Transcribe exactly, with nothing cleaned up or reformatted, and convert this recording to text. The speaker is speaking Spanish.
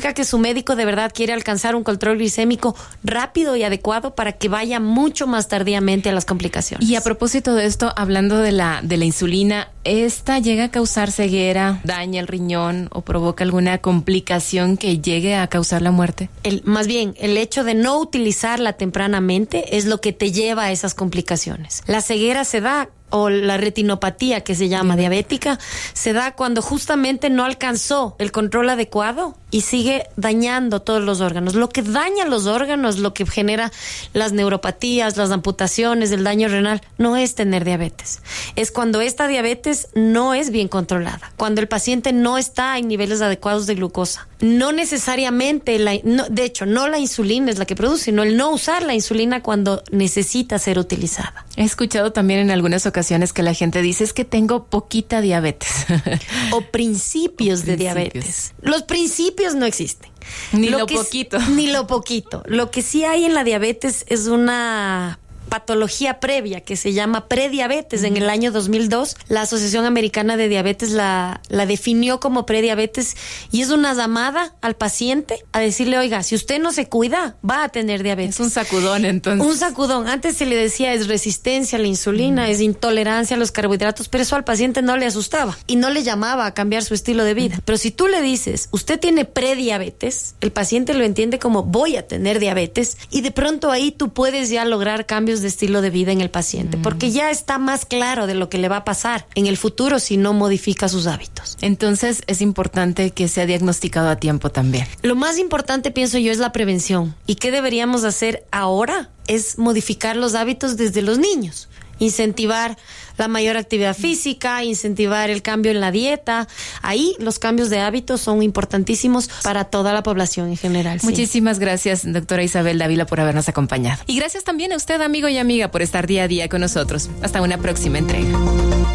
significa que su médico de verdad quiere alcanzar un control glicémico rápido y adecuado para que vaya mucho más tardíamente a las complicaciones. Y a propósito de esto, hablando de la, de la insulina, ¿esta llega a causar ceguera, daña el riñón o provoca alguna complicación que llegue a causar la muerte? El, más bien, el hecho de no utilizarla tempranamente es lo que te lleva a esas complicaciones. La ceguera se da, o la retinopatía, que se llama diabética, se da cuando justamente no alcanzó el control adecuado y sigue dañando todos los órganos. Lo que daña los órganos, lo que genera las neuropatías, las amputaciones, el daño renal, no es tener diabetes. Es cuando esta diabetes no es bien controlada, cuando el paciente no está en niveles adecuados de glucosa. No necesariamente, la, no, de hecho, no la insulina es la que produce, sino el no usar la insulina cuando necesita ser utilizada. He escuchado también en algunas ocasiones que la gente dice es que tengo poquita diabetes. O principios o de principios. diabetes. Los principios no existen. Ni lo lo que poquito. Es, ni lo poquito. Lo que sí hay en la diabetes es una patología previa que se llama prediabetes. Uh-huh. En el año dos mil dos, la Asociación Americana de Diabetes la, la definió como prediabetes y es una llamada al paciente a decirle, oiga, si usted no se cuida, va a tener diabetes. Es un sacudón, entonces. Un sacudón. Antes se le decía es resistencia a la insulina, uh-huh. es intolerancia a los carbohidratos, pero eso al paciente no le asustaba y no le llamaba a cambiar su estilo de vida. Uh-huh. Pero si tú le dices, usted tiene prediabetes, el paciente lo entiende como voy a tener diabetes y de pronto ahí tú puedes ya lograr cambios de estilo de vida en el paciente, mm. porque ya está más claro de lo que le va a pasar en el futuro si no modifica sus hábitos. Entonces es importante que sea diagnosticado a tiempo también. Lo más importante, pienso yo, es la prevención. ¿Y qué deberíamos hacer ahora? Es modificar los hábitos desde los niños. Incentivar la mayor actividad física, incentivar el cambio en la dieta. Ahí los cambios de hábitos son importantísimos para toda la población en general. Muchísimas sí. gracias, doctora Isabel Dávila, por habernos acompañado. Y gracias también a usted, amigo y amiga, por estar día a día con nosotros. Hasta una próxima entrega.